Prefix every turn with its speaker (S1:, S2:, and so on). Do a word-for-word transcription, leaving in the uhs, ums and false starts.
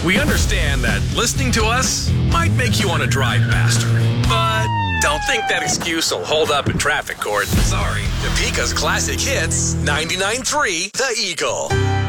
S1: We understand that listening to us might make you want to drive faster, but don't think that excuse will hold up in traffic court. Sorry. Topeka's classic hits, ninety-nine point three The Eagle.